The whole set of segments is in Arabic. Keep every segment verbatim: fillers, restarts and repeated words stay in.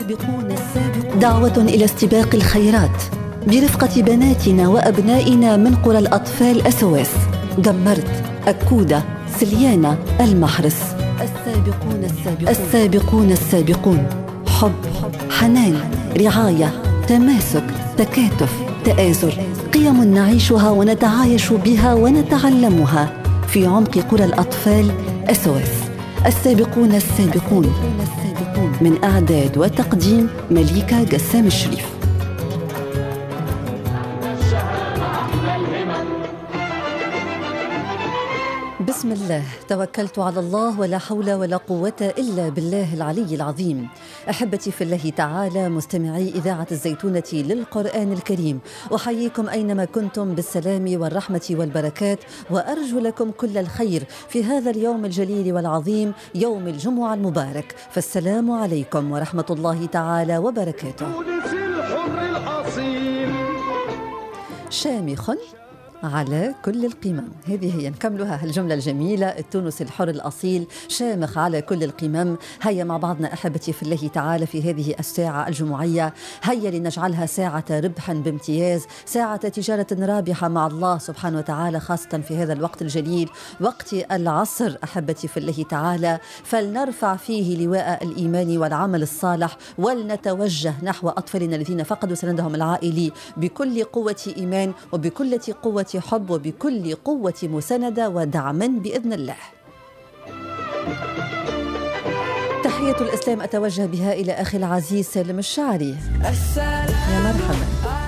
السابقون السابقون دعوة إلى استباق الخيرات برفقة بناتنا وأبنائنا من قرى الأطفال أسواس، جمرت، أكودة، سليانة، المحرس. السابقون السابقون السابقون السابقون حب، حنان، رعاية، تماسك، تكاتف، تآزر، قيم نعيشها ونتعايش بها ونتعلمها في عمق قرى الأطفال أسواس. السابقون السابقون من إعداد وتقديم مليكة جسام الشريف. بسم الله، توكلت على الله ولا حول ولا قوة إلا بالله العلي العظيم. أحبتي في الله تعالى مستمعي إذاعة الزيتونة للقرآن الكريم، أحييكم أينما كنتم بالسلام والرحمة والبركات، وأرجو لكم كل الخير في هذا اليوم الجليل والعظيم، يوم الجمعة المبارك. فالسلام عليكم ورحمة الله تعالى وبركاته. شامخ على كل القمم، هذه هي نكملها الجملة الجميلة. التونسي الحر الأصيل شامخ على كل القمم. هيا مع بعضنا أحبتي في الله تعالى في هذه الساعة الجمعية، هيا لنجعلها ساعة ربح بامتياز، ساعة تجارة رابحة مع الله سبحانه وتعالى، خاصة في هذا الوقت الجليل، وقت العصر أحبتي في الله تعالى. فلنرفع فيه لواء الإيمان والعمل الصالح، ولنتوجه نحو أطفالنا الذين فقدوا سندهم العائلي بكل قوة إيمان وبكل قوة حب وبكل قوة مساندة ودعم بإذن الله. تحية الإسلام أتوجه بها إلى أخي العزيز سالم الشعري. يا مرحبا.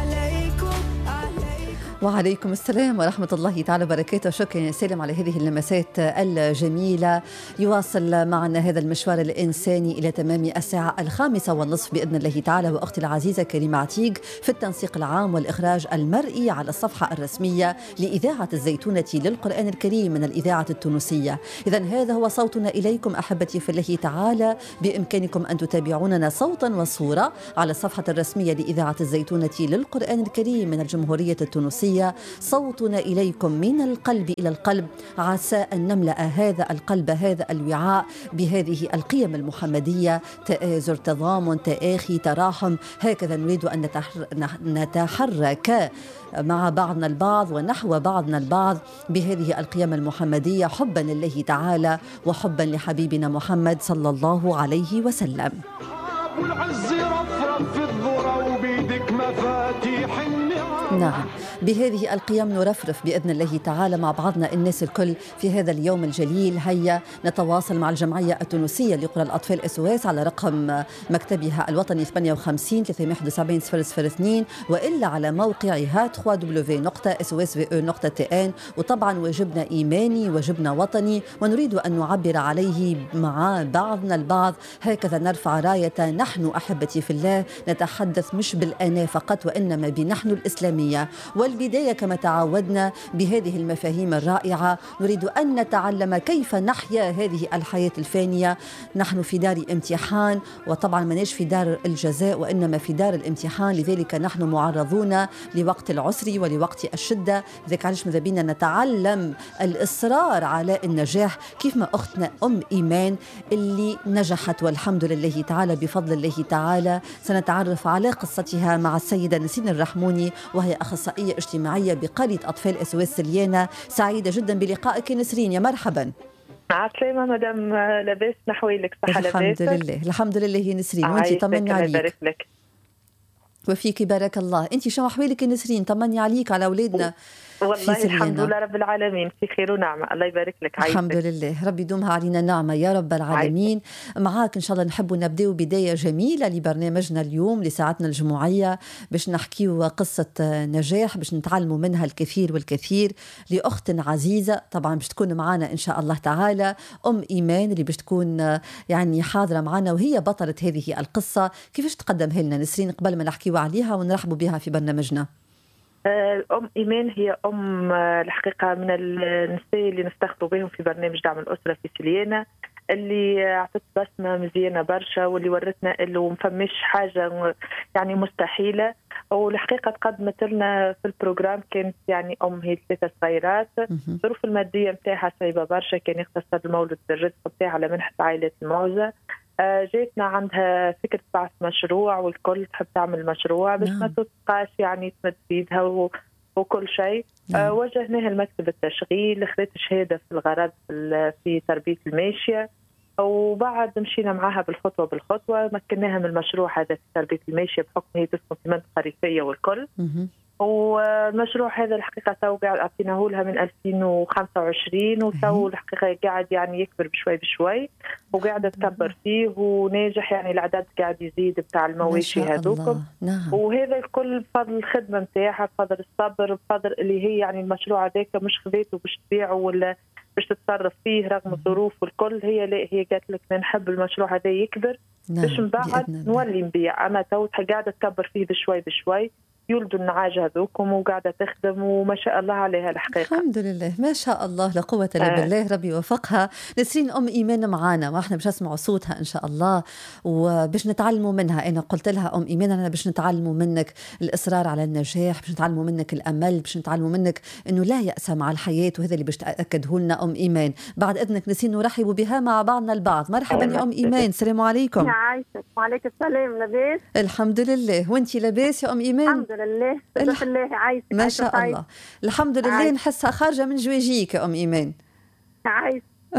وعليكم السلام ورحمة الله تعالى وبركاته. شكرا يا سالم على هذه اللمسات الجميلة. يواصل معنا هذا المشوار الإنساني إلى تمام الساعة الخامسة والنصف بإذن الله تعالى، وأختي العزيزة كريمة عتيق في التنسيق العام والإخراج المرئي على الصفحة الرسمية لإذاعة الزيتونة للقرآن الكريم من الإذاعة التونسية. إذن هذا هو صوتنا إليكم أحبتي في الله تعالى. بإمكانكم أن تتابعوننا صوتا وصورة على الصفحة الرسمية لإذاعة الزيتونة للقرآن الكريم من الجمهورية التونسية. صوتنا إليكم من القلب إلى القلب، عسى أن نملأ هذا القلب، هذا الوعاء، بهذه القيم المحمدية: تآزر، تضامن، تآخي، تراحم. هكذا نريد أن نتحرك مع بعضنا البعض ونحو بعضنا البعض بهذه القيم المحمدية، حبا لله تعالى وحبا لحبيبنا محمد صلى الله عليه وسلم. نعم، بهذه القيم نرفرف بإذن الله تعالى مع بعضنا الناس الكل في هذا اليوم الجليل. هيا نتواصل مع الجمعية التونسية لقرى الأطفال أسواس على رقم مكتبها الوطني ثمانية وخمسين ثلاثمائة وواحد وسبعين صفر صفر اثنين، وإلا على موقعها دبليو دبليو دبليو دوت اس او اس في او دوت تي ان. وطبعا واجبنا إيماني، واجبنا وطني، ونريد أن نعبر عليه مع بعضنا البعض. هكذا نرفع راية نحن أحبتي في الله، نتحدث مش بالأنا فقط وإنما بنحن الإسلامية. والبداية كما تعودنا بهذه المفاهيم الرائعة، نريد أن نتعلم كيف نحيا هذه الحياة الفانية. نحن في دار امتحان، وطبعا مناش في دار الجزاء وإنما في دار الامتحان، لذلك نحن معرضون لوقت العسر ولوقت الشدة. لذلك علاش ماذا بينا نتعلم الإصرار على النجاح، كيف ما أختنا أم إيمان اللي نجحت والحمد لله تعالى بفضل الله تعالى. سنتعرف على قصتها مع السيدة نسين الرحموني، وهي أخصائية اجتماعية بقرية أطفال أسواس سليانة. سعيدة جدا بلقائك نسرين، يا مرحبا. عسلامة مدام، لاباس نحويلك؟ صحة لاباس؟ الحمد لله الحمد لله يا نسرين، وانتي طمني عليك. لك. وفيك بارك الله. انتي شو أحوالك يا نسرين؟ طمني عليك على أولادنا. والله الحمد لله رب العالمين في خير ونعمة، الله يبارك لك. عايزك. الحمد لله، ربي يدومها علينا نعمة يا رب العالمين. عايزك. معاك إن شاء الله نحب نبدأ بداية جميلة لبرنامجنا اليوم لساعتنا الجمعية، باش نحكيو قصة نجاح، باش نتعلموا منها الكثير والكثير، لأخت عزيزة طبعا باش تكون معنا إن شاء الله تعالى، أم إيمان اللي باش تكون يعني حاضرة معنا، وهي بطلة هذه القصة. كيفاش تقدمها لنا نسرين قبل ما نحكيو عليها ونرحبوا بها في برنامجنا؟ أم إيمان هي أم الحقيقة من النساء اللي نفتخروا بهم في برنامج دعم الأسرة في سليانة، اللي أعطت بسمة مزيانة برشا، واللي ورتنا اللي مفمش حاجة يعني مستحيلة. والحقيقة تقدمت لنا في البروجرام كانت يعني أم هي ثلاثة صغيرات، الظروف المادية متاعها صعيبة برشا، كان يختصر المولد الرزق بتاعها على منحة عائلة الموزة. جاتنا عندها فكرة بعث مشروع والكل تحب تعمل مشروع بس ما تبقاش يعني تمد بيدها وكل شيء. آه وجهناها لمكتب التشغيل، خذت شهادة في الغرض في تربية الماشية، وبعد مشينا معها بالخطوة بالخطوة مكناها من المشروع هذا في تربية الماشية بحكم هي تسكن في منطقة ريفية والكل. والمشروع هذا الحقيقة تو قاعد أعطيناه لها من ألفين وخمسة وعشرين وتو الحقيقة قاعد يعني يكبر بشوي بشوي وقاعدة تكبر فيه وناجح، يعني العدد قاعد يزيد بتاع المواشي هذوكم. نعم. وهذا الكل بفضل الخدمة نتاعها، بفضل الصبر، بفضل اللي هي يعني المشروع هذاك مش خذيته باش تبيعه ولا باش تتصرف فيه رغم الظروف والكل. هي لا، هي قالت لك نحب المشروع هذا يكبر باش من بعد نولي نبيع. أما تو قاعدة تكبر فيه بشوي بشوي، يولدوا النعاج هذوكم وقاعدة تخدم وما شاء الله عليها الحقيقة. الحمد لله ما شاء الله لا قوة إلا بالله. ربي يوفقها. نسرين أم إيمان معانا ما احنا باش نسمعوا صوتها إن شاء الله وباش نتعلموا منها. أنا قلت لها أم إيمان أنا باش نتعلموا منك الإصرار على النجاح، باش نتعلموا منك الأمل، باش نتعلموا منك إنه لا يأس مع الحياة، وهذا اللي باش تأكده لنا أم إيمان. بعد إذنك نسين نرحب بها مع بعضنا البعض. مرحبا يا أم إيمان. السلام عليكم. يا عايشة. وعليك السلام. لاباس؟ الحمد لله. وانتي لاباس يا أم إيمان؟ الحمد لله الح... الله عايشك. ما شاء عايش. الله الحمد لله عايش. نحسها خارجة من جواجيك يا أم إيمان. عايش.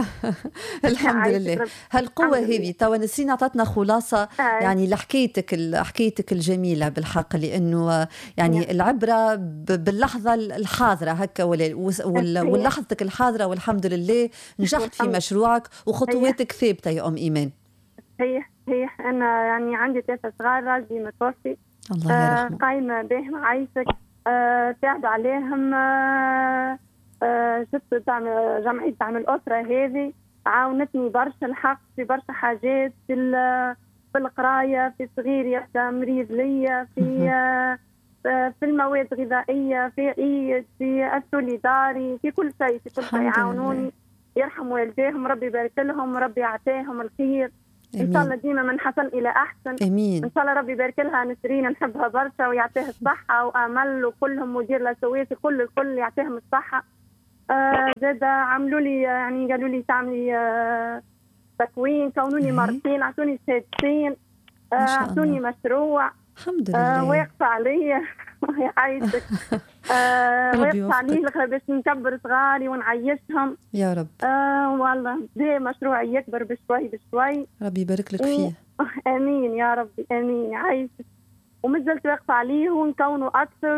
الحمد لله. هالقوة هذه توا نسرين عطتنا خلاصة يعني لحكايتك حكايتك الجميلة بالحق، لأنه يعني العبرة باللحظة الحاضرة هكا واللحظتك الحاضرة والحمد لله نجحت في مشروعك وخطواتك ثابتة يا أم إيمان. هي هي أنا يعني عندي ثلاثة صغار، راجلي متوفي الله يرحمه. آه قايمة بهم عايشك. آه تعب عليهم. آه آه شفت دعم جمعية دعم الأسرة هذه عاونتني برشا الحق في برشا حاجات، في في القراية، في صغير يبدا مريض ليا، في آه في المواد الغذائية، في عيد، في السوليداري، في كل شيء في كل شيء يعاونوني. يرحم والديهم، ربي يبارك لهم، ربي يعطيهم الخير. إن شاء الله ديما من حسن إلى أحسن. أمين. إن شاء الله ربي يبارك لها نسرين، نحبها برشا ويعطيها الصحة وأمل وكلهم مدير لسويسي كل الكل يعطيهم الصحة. آه زاد عملوا لي يعني قالوا لي تعملي آه تكوين، كونوني مرتين، عطوني شهادتين، آه عطوني مشروع الحمد لله. آه واقف عليا يعيشك. آه واقف عليه باش نكبر صغاري ونعيشهم يا رب. آه والله ده مشروع يكبر بشوي بشوي. ربي يبارك لك فيه. امين يا ربي امين. يعيشك. ومازلت واقفه عليه ونكونه اكثر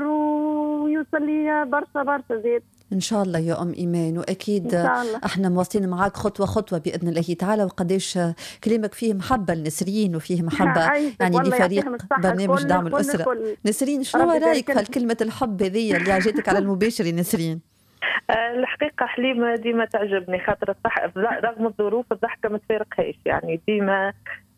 ويوصل لي برشا برشا زيد إن شاء الله يا أم إيمان. وأكيد احنا مواصلين معاك خطوة خطوة بإذن الله تعالى. وقديش كلامك فيه محبة لنسرين وفيه محبة يعني لفريق برنامج دعم الأسرة. كل نسرين شنو رأيك في كلمة الحب هذه اللي عجتك على المباشر نسرين؟ الحقيقة حليمة ديما تعجبني خاطر رغم الظروف الضحكة ما تفارقهاش، يعني ديما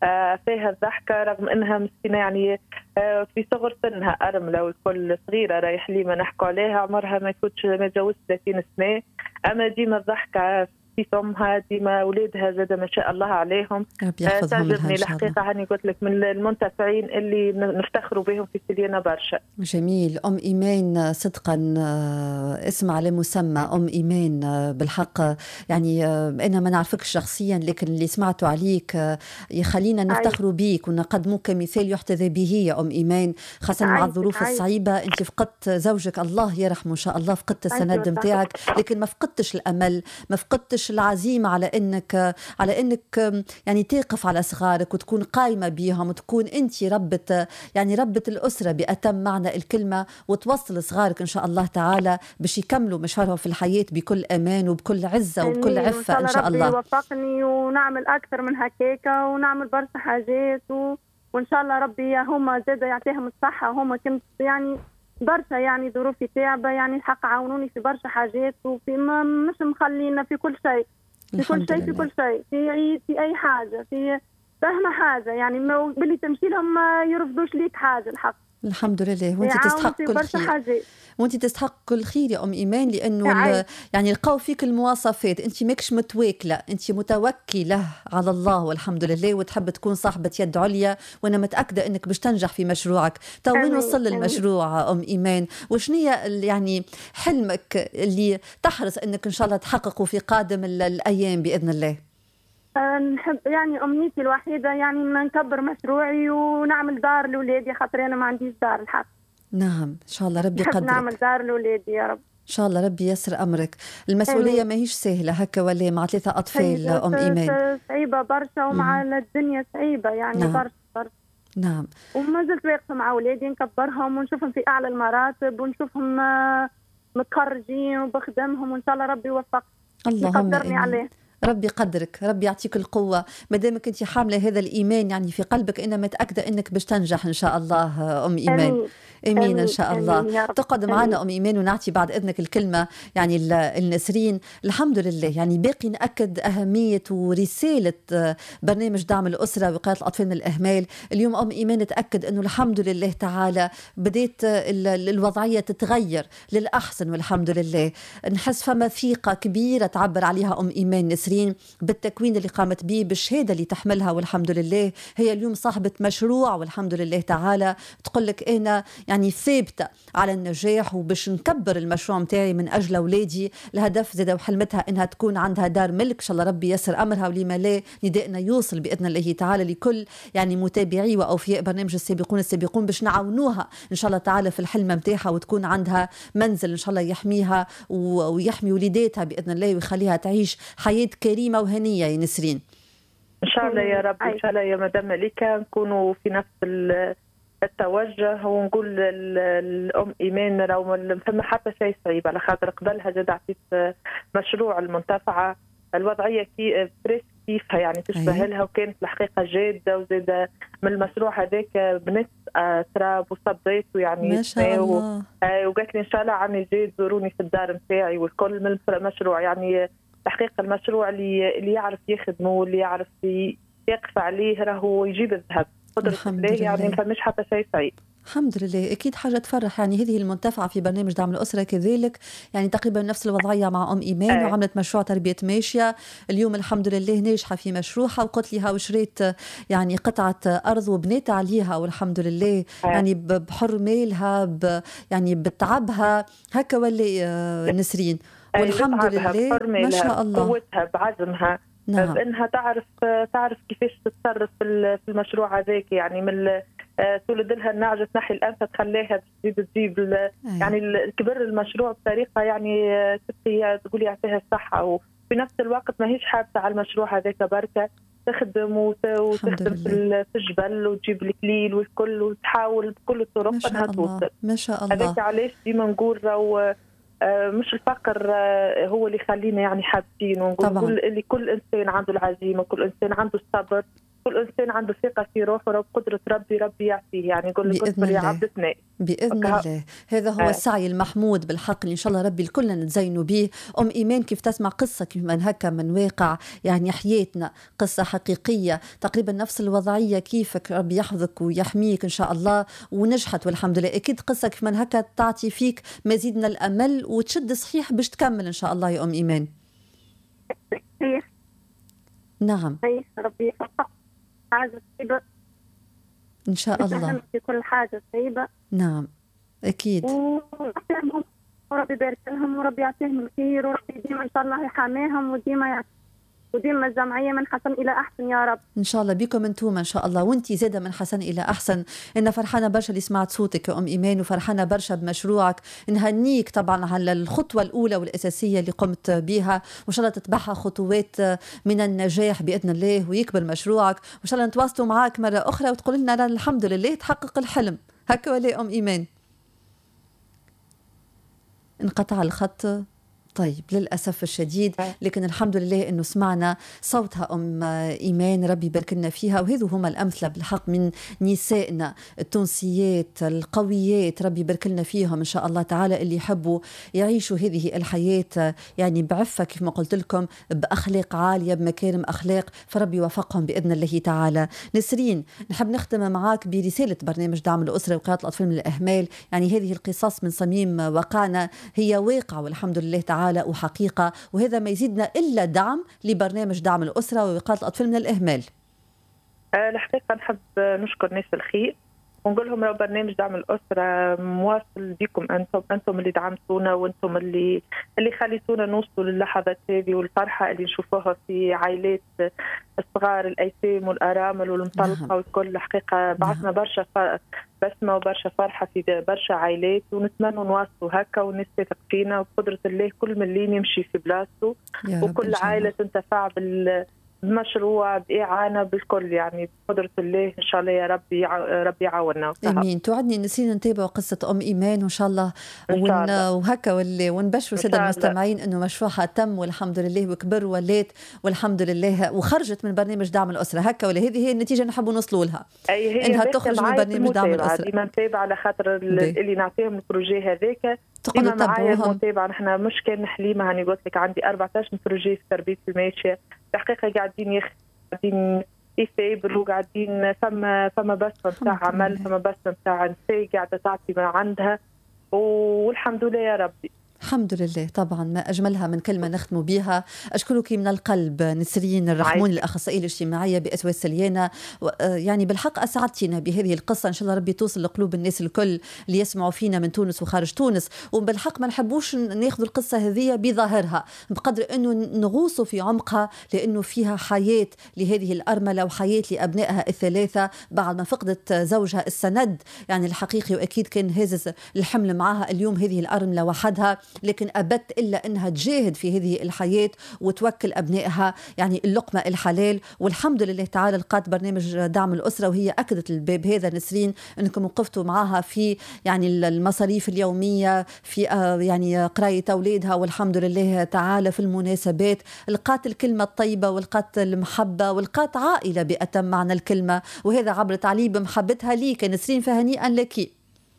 فيها الضحكة رغم انها مسكينة يعني في صغر سنها أرملة والكل صغيرة. راهي حليمة نحكوا عليها عمرها ما يفوتش ما يتجاوز ثلاثين سنة، أما ديما الضحكة في فمها، ديما أولادها زاد ما شاء الله عليهم. تعجبني الحقيقة. هاني قلت لك من المنتفعين اللي نفتخروا بهم في سليانة برشا. جميل. أم إيمان صدقا اسم على مسمى أم إيمان بالحق. يعني أنا ما نعرفكش شخصيا لكن اللي سمعته عليك يخلينا نفتخروا بيك ونقدموا كمثال يحتذى به يا أم إيمان، خاصة مع الظروف الصعيبة. أنت فقدت زوجك الله يرحمه إن شاء الله، فقدت السند متاعك لكن ما فقدتش الأمل، ما فقدتش العزيمة على انك على انك يعني تقف على صغارك وتكون قايمة بيهم وتكون انت ربة يعني ربة الأسرة بأتم معنى الكلمة، وتوصل صغارك ان شاء الله تعالى باش يكملوا مشوارهم في الحياة بكل امان وبكل عزة وبكل عفة ان شاء الله. ربي يوفقني ونعمل اكثر من هكاكا ونعمل برشا حاجات و... وان شاء الله ربي هما زاد يعطيهم الصحة. هما كنت يعني برشا يعني ظروفي تعبة، يعني الحق عاونوني في برشا حاجات وفي ما مش مخلينا في كل شيء في كل شيء في كل شيء في عيد في أي حاجة في فهم حاجة، يعني ما باللي تمشي لهم ما يرفضوش ليك حاجة الحق. الحمد لله. وانت تستحق كل خير، وانت تستحق كل خير يا ام ايمان، لانه يعني لقاو فيك المواصفات. انت ماكش متواكله، انت متوكله على الله والحمد لله، وتحب تكون صاحبه يد عليا، وانا متاكده انك باش تنجح في مشروعك. تو وين وصل المشروع ام ايمان؟ وشنية يعني حلمك اللي تحرص انك ان شاء الله تحققه في قادم الايام باذن الله؟ نحب يعني أمنيتي الوحيدة يعني إن نكبر مشروعي ونعمل دار لأولادي، خاطر أنا ما عنديش دار الحق. نعم إن شاء الله ربي نحب يقدرك. نعمل دار لأولادي يا رب. إن شاء الله ربي يسر أمرك. المسؤولية ما هيش سهلة هكا ولا مع ثلاثة أطفال أم إيمان؟ صعيبة برشا ومع الدنيا صعيبة يعني. نعم. برشا برشا. نعم. وما زلت واقفة مع أولادي نكبرهم ونشوفهم في أعلى المراتب ونشوفهم متخرجين وبخدمهم، وإن شاء الله ربي يوفق. اللهم آمين. ربي يقدرك، ربي يعطيك القوة، ما دامك انت حاملة هذا الإيمان يعني في قلبك، إن متأكدة انك باش تنجح إن شاء الله أم إيمان. أمين. امين, أمين. ان شاء الله. أمين تقعد معنا ام ايمان ونعطي بعد اذنك الكلمه يعني النسرين. الحمد لله يعني باقي ناكد اهميه ورساله برنامج دعم الاسره وقايه الاطفال من الاهمال. اليوم ام ايمان تاكد انه الحمد لله تعالى بدات الوضعيه تتغير للاحسن والحمد لله. نحس فما ثقه كبيره تعبر عليها ام ايمان نسرين بالتكوين اللي قامت به، بالشهاده اللي تحملها والحمد لله. هي اليوم صاحبه مشروع والحمد لله تعالى، تقول لك انا يعني ثابته على النجاح وباش نكبر المشروع متاعي من اجل اولادي. الهدف زاده وحلمتها انها تكون عندها دار ملك، ان شاء الله ربي يسر امرها ولما لا ندائنا يوصل باذن الله تعالى لكل يعني متابعي واوفياء برنامج السابقون السابقون باش نعاونوها ان شاء الله تعالى في الحلم متاعها وتكون عندها منزل ان شاء الله يحميها ويحمي وليداتها باذن الله ويخليها تعيش حياه كريمه وهنيه يا نسرين. ان شاء الله يا رب. ان شاء الله يا مدام مليكه نكونوا في نفس التوجه ونقول الام ايمان راهو ما فما حتى شيء صعيب، على خاطر قبلها زاد عطيت مشروع المنتفعه الوضعيه كي بريس كيفها يعني تشبه لها، وكانت الحقيقه جاده وزاد من المشروع هذاك بنت تراب وصبيت ويعني ما شاء الله. وقالت لي ان شاء الله عني جاي زوروني في الدار نتاعي والكل من المشروع. يعني الحقيقه المشروع اللي اللي يعرف يخدمه واللي يعرف يقف عليه راهو يجيب الذهب. الحمد لله. يعني ما فماش حتى شيء صعيب. الحمد لله. أكيد حاجة تفرح. يعني هذه المنتفعة في برنامج دعم الأسرة كذلك يعني تقريبا نفس الوضعية مع أم إيمان أه. وعملت مشروع تربية ماشية اليوم الحمد لله ناجحة في مشروعها، وقلت لها وشريت يعني قطعة أرض وبنيت عليها والحمد لله أه. يعني بحر مالها ب يعني بتعبها هكا ولا نسرين أه. والحمد لله ما شاء الله قوتها بعزمها. نعم. بانها تعرف تعرف كيفاش تتصرف في المشروع هذاك. يعني من تولد لها النعجه تنحي الانفه تخليها تزيد تجيب أيه. يعني كبر المشروع بطريقه يعني تبقي تقولي يعطيها الصحه، وفي نفس الوقت ما هيش حابه على المشروع هذاك بركه تخدم وتخدم في الجبل وتجيب الكليل والكل وتحاول بكل الطرق انها توصل. ما شاء الله. هذاك علاش ديما نقول راهو مش الفقر هو اللي يخلينا يعني حابين، ونقول اللي كل انسان عنده العزيمه، كل انسان عنده الصبر، كل انسان عنده ثقه في روحه وقدره ربي ربي يعطيه. يعني يقول لك اصبر يا عبدتنا باذن الله. هذا هو آه. السعي المحمود بالحق اللي ان شاء الله ربي الكلنا نتزينوا به. ام ايمان كيف تسمع قصه كيف من هكا من واقع يعني حياتنا، قصه حقيقيه تقريبا نفس الوضعيه كيفك، ربي يحفظك ويحميك ان شاء الله ونجحت والحمد لله. اكيد قصه كيف من هكا تعطي فيك مزيد من الامل وتشد صحيح باش تكمل ان شاء الله يا ام ايمان. نعم ربي يوفقك. حاجة طيبة إن شاء الله في كل حاجة طيبة. نعم أكيد. وربي وربي يبارك لهم وربي يعطيهم الخير وربي ديما إن شاء الله يحاميهم وديما وديما الجمعية من حسن إلى أحسن يا رب. إن شاء الله بكم أنتم إن شاء الله، وأنتي زادة من حسن إلى أحسن. إن فرحانة برشا اللي سمعت صوتك يا أم إيمان، وفرحانة برشا بمشروعك. نهنيك طبعا على الخطوة الأولى والأساسية اللي قمت بها، وإن شاء الله تتبعها خطوات من النجاح بإذن الله ويكبر مشروعك، وإن شاء الله نتواصلوا معاك مرة أخرى وتقول لنا الحمد لله تحقق الحلم. هكا ولا أم إيمان؟ انقطع الخط. طيب للأسف الشديد، لكن الحمد لله أنه سمعنا صوتها أم إيمان ربي يبارك لنا فيها. وهذو هما الأمثلة بالحق من نسائنا التونسيات القويات ربي يبارك لنا فيهم إن شاء الله تعالى، اللي يحبوا يعيشوا هذه الحياة يعني بعفة كيف ما قلت لكم، بأخلاق عالية بمكارم أخلاق، فربي يوفقهم بإذن الله تعالى. نسرين نحب نختم معاك برسالة برنامج دعم الأسرة وقاية الأطفال من الإهمال. يعني هذه القصص من صميم واقعنا هي واقع والحمد لله تعالى وحقيقة، وهذا ما يزيدنا إلا دعم لبرنامج دعم الأسرة ووقاية الأطفال من الإهمال. الحقيقة نحب نشكر ناس الخير ونقول لهم لو برنامج دعم الأسرة مواصل بكم أنتم أنتم اللي دعمتونا وأنتم اللي اللي خليتونا نوصلوا للحظات هذه والفرحة اللي نشوفوها في عائلات الصغار الأيتام والأرامل والمطلقة والكل. الحقيقة بعثنا برشا بسمة وبرشا فرحة في برشا عائلات، ونتمنى نواصلوا هكا والناس تثق فينا وبقدرة الله كل مليم يمشي في بلاصته وكل عائلة تنتفع بال مشروع بإعانة بالكل، يعني بقدرة الله إن شاء الله يا ربي ربي يعاوننا. آمين. توعدني نسينا نتابع قصة أم إيمان وإن شاء الله, ون... وهكا واللي ونبشروا سادة المستمعين إنه مشروعها تم والحمد لله وكبر ولات والحمد لله وخرجت من برنامج دعم الأسرة هكا، ولا هذه هي النتيجة نحب نوصلوا لها إنها تخرج من برنامج دعم الأسرة. ديما نتابع على خاطر اللي نعطيهم البروجي هذاك ديما معايا المتابعة. نحن مش كان حليمة هاني قلت لك عندي أربعة عشر بروجي في تربية الماشية الحقيقة قاعدين يخ قاعدين يثابروا قاعدين فما فما بس نتاع عمل فما بس نتاع نساء قاعدة تعطي ما عندها والحمد لله يا ربي. الحمد لله. طبعا ما أجملها من كلمة نختم بها. أشكرك من القلب نسرين الرحموني الأخصائية الاجتماعية بأس واس سليانة، يعني بالحق أسعدتنا بهذه القصة. إن شاء الله ربي توصل لقلوب الناس الكل اللي يسمعوا فينا من تونس وخارج تونس، وبالحق ما نحبوش ناخذ القصة هذه بظاهرها بقدر أنه نغوصوا في عمقها، لأنه فيها حياة لهذه الأرملة وحياة لأبنائها الثلاثة بعد ما فقدت زوجها السند يعني الحقيقي، وأكيد كان هازز الحمل معها اليوم هذه الأرملة وحدها، لكن أبت إلا أنها تجاهد في هذه الحياة وتوكل أبنائها يعني اللقمة الحلال. والحمد لله تعالى لقات برنامج دعم الأسرة وهي أكدت الباب هذا نسرين أنكم وقفتوا معها في يعني المصاريف اليومية في يعني قراية أولادها، والحمد لله تعالى في المناسبات لقات الكلمة الطيبة ولقات المحبة ولقات عائلة بأتم معنى الكلمة، وهذا عبر تعليب محبتها ليك نسرين، فهنيئا لك.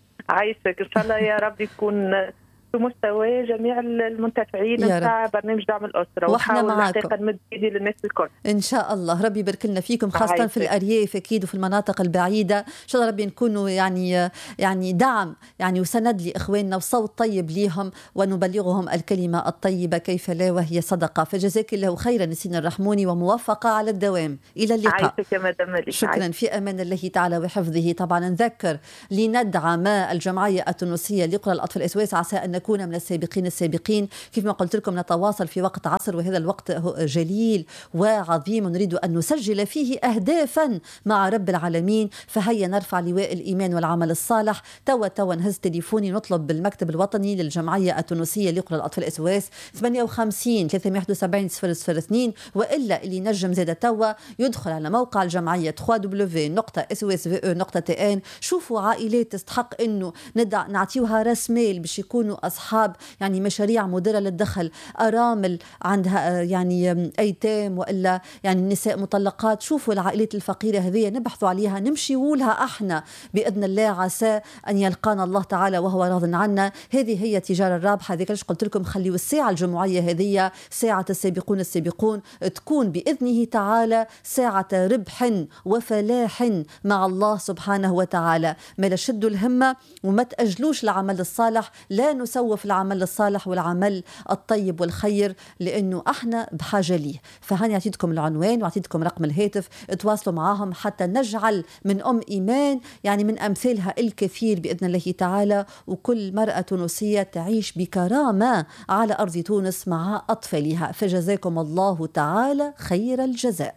عايشك إن شاء الله يا رب يكون في مستوى جميع المنتفعين بتاع برنامج دعم الأسرة، واحنا معاكم الحقيقة نمد ايدي للناس الكل إن شاء الله. ربي يبارك لنا فيكم خاصة عايزة. في الأرياف أكيد وفي المناطق البعيدة إن شاء الله ربي نكونوا يعني يعني دعم يعني وسند لإخواننا وصوت طيب ليهم ونبلغهم الكلمة الطيبة كيف لا وهي صدقة. فجزاك الله خيرا نسرين الرحموني وموفقة على الدوام. إلى اللقاء. شكرا عايزة. في أمان الله تعالى وحفظه. طبعا نذكر لندعم الجمعية التونسية لقرى الأطفال إسواس عسى أن نكون من السابقين السابقين. كيف ما قلت لكم نتواصل في وقت عصر وهذا الوقت جليل وعظيم ونريد أن نسجل فيه أهدافا مع رب العالمين، فهيا نرفع لواء الإيمان والعمل الصالح. توا توا نهز تليفوني نطلب بالمكتب الوطني للجمعية التونسية لقرى الأطفال إسواس ثمانية وخمسين ثلاثمائة وواحد وسبعين صفر صفر اثنين، وإلا اللي نجم زادة توا يدخل على موقع الجمعية دبليو دبليو دبليو دوت اس او اس في او دوت تي ان. شوفوا عائلات تستحق إنه ندع نعطيوها راس مال باش يكونوا أصحاب يعني مشاريع مدرة للدخل، أرامل عندها يعني أيتام وإلا يعني نساء مطلقات. شوفوا العائلات الفقيرة هذه نبحثوا عليها نمشي لها احنا بإذن الله، عسى أن يلقانا الله تعالى وهو راض عنا. هذه هي تجارة الرابحة. هذيك ليش قلت لكم خليوا الساعة الجمعية هذه ساعة السابقون السابقون تكون بإذنه تعالى ساعة ربح وفلاح مع الله سبحانه وتعالى. ما شدوا الهمة وما تأجلوش العمل الصالح، لا نسوف العمل الصالح والعمل الطيب والخير لأنه احنا بحاجة ليه. فهاني أعطيتكم العنوان وأعطيتكم رقم الهاتف، تواصلوا معاهم حتى نجعل من أم إيمان يعني من أمثالها الكثير بإذن الله تعالى، وكل مرأة تونسية تعيش بكرامة على أرض تونس مع أطفالها. فجزاكم الله تعالى خير الجزاء.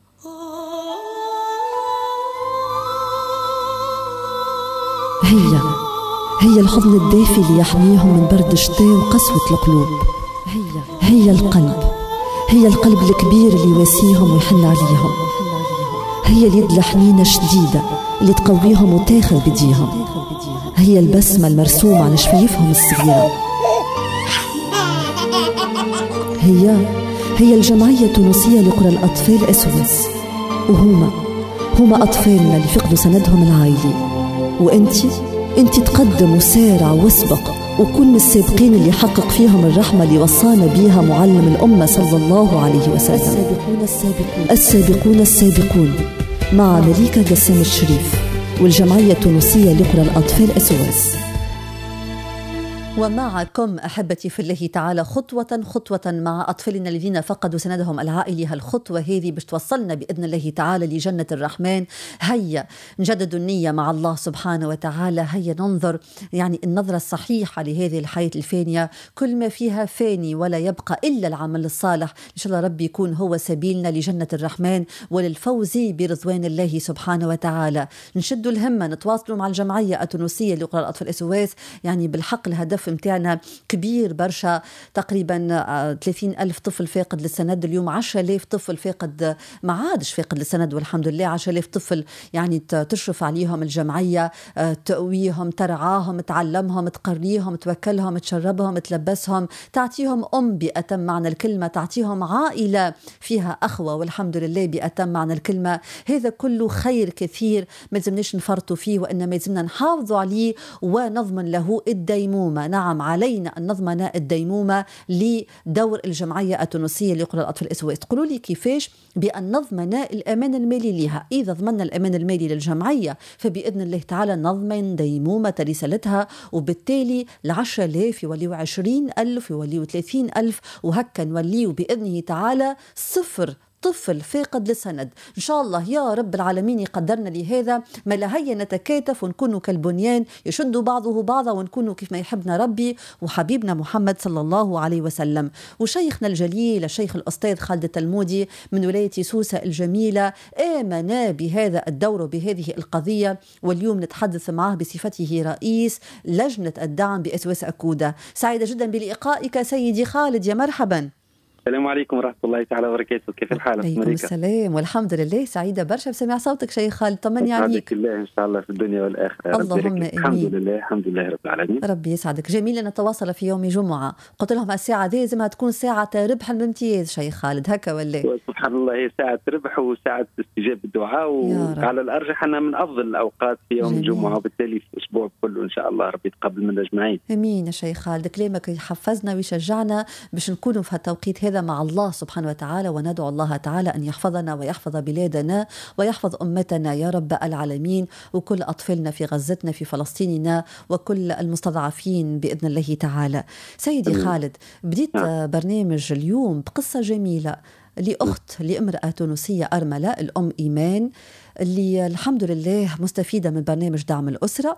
هي هي الحضن الدافي اللي يحميهم من برد الشتاء وقسوة القلوب. هي هي القلب هي القلب الكبير اللي يواسيهم ويحن عليهم. هي اليد الحنينة الشديدة اللي تقويهم وتاخذ بديهم. هي البسمة المرسومة على شفايفهم الصغيرة. هي هي الجمعية التونسية لقرى الأطفال إسواس، وهما هما أطفالنا اللي فقدوا سندهم العائلي. وأنتي أنت تقدم وسارع واسبق وكل السابقين اللي حقق فيهم الرحمة اللي وصانا بيها معلم الأمة صلى الله عليه وسلم. السابقون السابقون السابقون السابقون مع مليكة جسام الشريف والجمعية التونسية لقرى الأطفال إسواس. ومعكم أحبتي في الله تعالى خطوة خطوة مع أطفالنا الذين فقدوا سندهم العائلي. هالخطوة هذه باش توصلنا بإذن الله تعالى لجنة الرحمن. هيا نجدد النية مع الله سبحانه وتعالى، هيا ننظر يعني النظرة الصحيحة لهذه الحياة الفانية، كل ما فيها فاني ولا يبقى إلا العمل الصالح. إن شاء الله ربي يكون هو سبيلنا لجنة الرحمن وللفوز برضوان الله سبحانه وتعالى. نشدوا الهمة، نتواصلوا مع الجمعية التونسية لقراء الأطفال اس او اس. يعني بالحق الهدف متاعنا كبير برشا، تقريبا ثلاثين ألف طفل فاقد للسند اليوم، عشرة آلاف طفل فاقد ما عادش فاقد للسند والحمد لله، عشرة آلاف طفل يعني تشرف عليهم الجمعية، تقويهم، ترعاهم، تعلمهم، تقريهم، توكلهم، تشربهم، تلبسهم، تعطيهم أم بأتم معنى الكلمة، تعطيهم عائلة فيها أخوة والحمد لله بأتم معنى الكلمة. هذا كله خير كثير ما لازمناش نفرطوا فيه، وإنما لازمنا نحافظوا عليه ونضمن له الديمومة. نعم، علينا أن نضمن الديمومة لدور الجمعية التونسية لقراء الأطفال اس او اس. تقولوا لي كيفاش؟ بأن نضمن الأمان المالي لها. إذا ضمننا الأمان المالي للجمعية فبإذن الله تعالى نضمن ديمومة رسالتها، وبالتالي العشرة آلاف يوليوا عشرين ألف، يوليوا ثلاثين ألف، وهكا نوليوا بإذنه تعالى صفر طفل فاقد للسند. إن شاء الله يا رب العالمين يقدرنا لهذا. ما لهي نتكاتف ونكونوا كالبنيان يشد بعضه بعضا، ونكونوا كيف ما يحبنا ربي وحبيبنا محمد صلى الله عليه وسلم. وشيخنا الجليل الشيخ الأستاذ خالد التلمودي من ولاية سوسة الجميلة آمن بهذا الدور وبهذه القضية، واليوم نتحدث معه بصفته رئيس لجنة الدعم بإس او إس أكودا. سعيدة جدا بلقائك سيدي خالد، يا مرحبا. السلام عليكم ورحمة الله تعالى وبركاته، كيف الحال؟ عليكم السلام والحمد لله، سعيدة برشا بسمع صوتك شيخ خالد، طمني عليك. الله إن شاء الله في الدنيا والآخرة. اللهم آمين. الحمد لله الحمد لله رب العالمين. ربي يسعدك. جميل أن نتواصل في يوم جمعة. قلت لهم الساعة دي لازمها تكون ساعة ربح بامتياز شيخ خالد، هكا ولا؟ سبحان الله، هي ساعة ربح وساعة استجابة الدعاء، وعلى الأرجح أنها من أفضل الأوقات في يوم الجمعة، وبالتالي في الأسبوع كله إن شاء الله ربي يتقبل منا أجمعين. أمين يا شيخ خالد. كلامك يحفزنا ويشجعنا باش نكونوا في هالتوقيت هذا مع الله سبحانه وتعالى، وندعو الله تعالى أن يحفظنا ويحفظ بلادنا ويحفظ أمتنا يا رب العالمين، وكل أطفالنا في غزتنا في فلسطيننا وكل المستضعفين بإذن الله تعالى. سيدي خالد، بديت برنامج اليوم بقصة جميلة لأخت لامرأة تونسية أرملة، الأم إيمان، اللي الحمد لله مستفيدة من برنامج دعم الأسرة،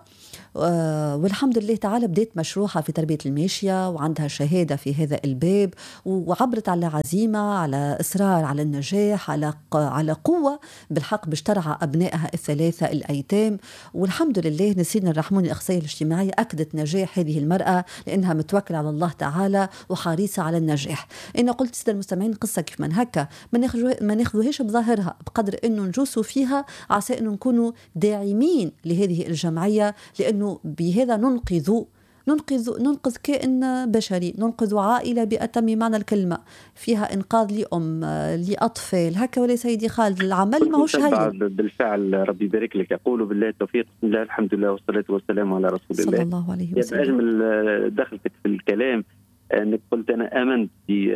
والحمد لله تعالى بديت مشروعها في تربية الماشية وعندها شهادة في هذا الباب، وعبرت على عزيمة، على إصرار على النجاح، على على قوة بالحق باش ترعى أبنائها الثلاثة الأيتام. والحمد لله نسينا الرحمن الأخصائية الاجتماعية أكدت نجاح هذه المرأة لأنها متوكلة على الله تعالى وحريصة على النجاح. إن قلت سيدة المستمعين قصة كيف من هكا ما ناخذوهاش بظاهرها، بقدر إنه نجوسوا فيها عسى أن نكونوا داعمين لهذه الجمعية، لأنه بهذا ننقذ ننقذ ننقذ كائن بشري، ننقذ عائلة بأتم معنى الكلمة، فيها إنقاذ لأم لأطفال. هكا ولا سيدي خالد؟ العمل ماهوش هين. بالفعل ربي يبارك لك. أقول بالله التوفيق، بسم الله الحمد لله والصلاة والسلام على رسول الله صلى الله عليه وسلم. أجمل دخلتك في الكلام أنك قلت أنا آمنت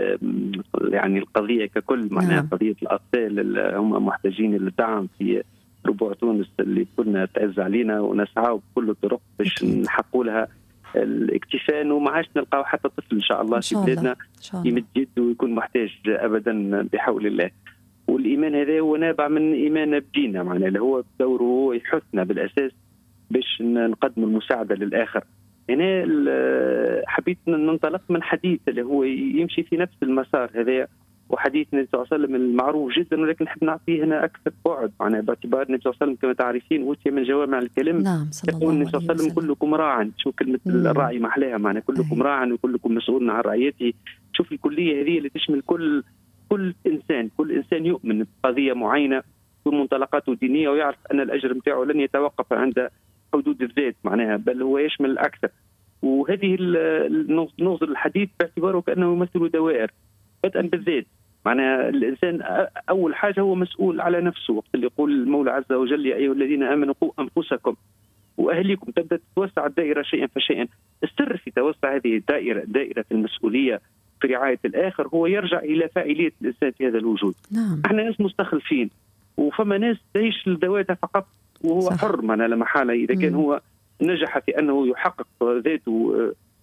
يعني القضية ككل، معناها نعم. قضية الأطفال اللي هم محتاجين للدعم في ربوع تونس اللي كنا تعز علينا، ونسعى بكل الطرق باش نحقوا لها الاكتفاء، وما عادش نلقاو حتى طفل إن شاء الله في بلادنا يمد يده ويكون محتاج أبدا بحول الله. والإيمان هذا هو نابع من إيمان بدينا، معناه اللي هو دوره هو يحثنا بالأساس باش نقدم المساعدة للآخر. هنا حبيت ننطلق من حديث اللي هو يمشي في نفس المسار هذا، وحديث النبي صلى الله عليه وسلم المعروف جدا، ولكن نحب نعطيه هنا اكثر بعد، معناها باعتبار النبي صلى الله عليه وسلم كما تعرفين اوتي من جوامع الكلم. نعم يقول النبي صلى الله عليه وسلم كلكم راع. شوف كلمه الراعي محلاها، معناها كلكم راع وكلكم مسؤول عن رعيته. شوف الكليه هذه اللي تشمل كل كل انسان، كل انسان يؤمن بقضيه معينه ومنطلقاته دينيه، ويعرف ان الاجر نتاعو لن يتوقف عند حدود الذات، معناها بل هو يشمل الاكثر. وهذه نوصل الحديث باعتباره كانه يمثل دوائر، بدءا بالذات. معناها الإنسان أول حاجة هو مسؤول على نفسه، وقت اللي يقول المولى عز وجل يا أيها الذين آمنوا قوا أنفسكم وأهليكم، تبدأ تتوسع الدائرة شيئا فشيئا. السر في توسع هذه الدائرة، دائرة المسؤولية في رعاية الآخر، هو يرجع إلى فاعلية الإنسان في هذا الوجود. نعم. احنا ناس مستخلفين، وفما ناس تعيش لذواتها فقط، وهو صح. حر، معناها لا محالة إذا كان هو نجح في أنه يحقق ذاته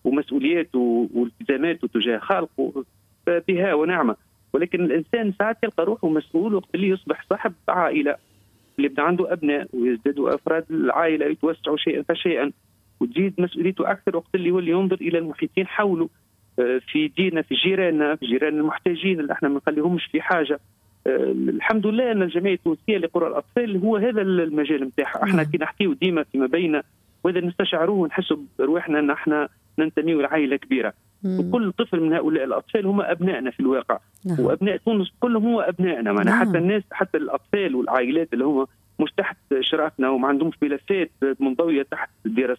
ومسؤولياته والتزاماته تجاه خالقه بها ونعمه، ولكن الانسان ساعات يلقى روحه مسؤول وقت اللي يصبح صاحب عائله، اللي يبدا عنده ابناء ويزدادوا افراد العائله يتوسعوا شيئا فشيئا، وتزيد مسؤوليته اكثر وقت اللي يولي ينظر الى المحيطين حوله، في دينا، في جيراننا، في جيران المحتاجين اللي احنا ما نخليهمش في حاجه. الحمد لله ان الجمعيه التونسيه لقراء الاطفال هو هذا المجال نتاعها. احنا كي نحكيو ديما فيما بين وهذا نستشعروه ونحسوا بروحنا ان احنا ننتمي لعائله كبيره، وكل طفل من هؤلاء الاطفال هم ابنائنا في الواقع. نعم. وابناء تونس كلهم هو ابنائنا، معنا. نعم. حتى الناس، حتى الاطفال والعائلات اللي هم مش تحت اشرافنا وما عندهمش ملفات منضويه تحت دراسه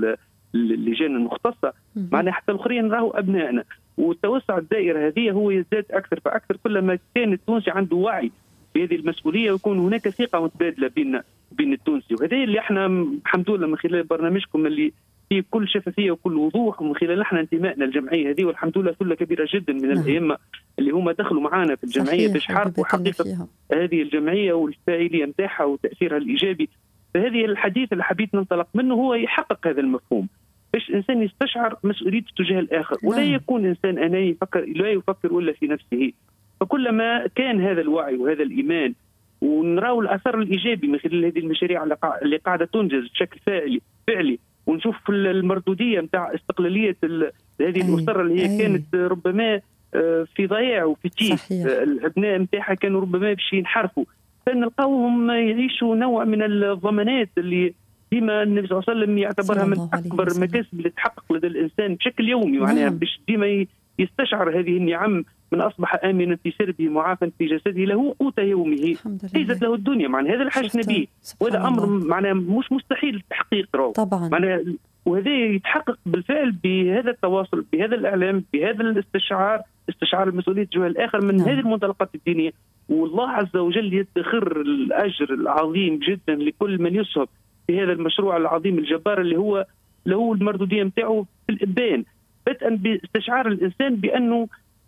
اللجان المختصه، معنا حتى الاخرين راهو ابنائنا. وتوسع الدائره هذه هو يزداد اكثر فاكثر كلما كان التونسي عنده وعي بهذه المسؤوليه، ويكون هناك ثقه متبادله بيننا وبين التونسي. وهذا اللي احنا الحمد لله من خلال برنامجكم اللي فيه بكل شفافيه وكل وضوح، ومن خلال احنا انتمائنا للجمعيه هذه، والحمد لله ثله كبيره جدا من الائمه اللي هم دخلوا معنا في الجمعيه باش حاربوا حقيقه هذه الجمعيه والفاعليه نتاعها وتاثيرها الايجابي. فهذه الحديث اللي حبيت ننطلق منه هو يحقق هذا المفهوم، باش الانسان يستشعر مسؤوليته تجاه الاخر، ولا يكون انسان اناني يفكر لا يفكر الا في نفسه. فكلما كان هذا الوعي وهذا الايمان، ونراو الاثر الايجابي من خلال هذه المشاريع اللي قاعده تنجز بشكل فاعلي فعلي، ونشوف المردوديه نتاع استقلاليه هذه الاسره اللي هي أي. كانت ربما في ضياع وفي تيه، الابناء نتاعها كانوا ربما باش ينحرفوا، فنلقاوهم يعيشوا نوع من الضمانات اللي ديما النبي صلى الله عليه وسلم يعتبرها من اكبر المكاسب اللي تحقق لدى الانسان بشكل يومي، معناها باش ديما يستشعر هذه النعم. من اصبح امنا في سربه معافى في جسده له قوت يومه ليست له الدنيا، معناها هذا الحاجه نبيه، وهذا امر معناها مش مستحيل التحقيق طبعا، معناها وهذا يتحقق بالفعل بهذا التواصل، بهذا الاعلام، بهذا الاستشعار، استشعار المسؤوليه تجاه الاخر من نعم. هذه المنطلقات الدينيه. والله عز وجل يدخر الاجر العظيم جدا لكل من يسهم في هذا المشروع العظيم الجبار اللي هو له المردوديه نتاعو في الابان، بدءا باستشعار الانسان بانه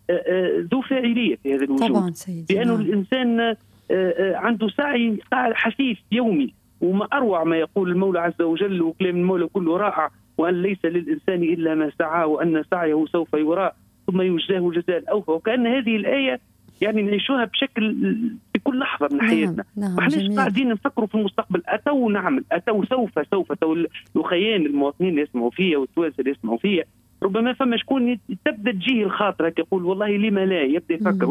ذو فاعليه في هذا الوجود، طبعا سيدي، بانه نعم. الانسان عنده سعي حثيث يومي، وما اروع ما يقول المولى عز وجل، وكلام المولى كله رائع، وان ليس للانسان الا ما سعى وان سعيه سوف يرى ثم يجزاه الجزاء الاوفى. وكان هذه الايه يعني نعيشوها بشكل في كل لحظه من حياتنا، نعم. ما احناش قاعدين نفكروا في المستقبل، اتوا نعمل اتوا سوف سوف تو الخيان المواطنين اللي يسمعوا فيا والتوانسه اللي يسمعوا فيا، ربما فما شكون تبدا تجيه الخاطر يقول والله لما لا، يبدا يفكر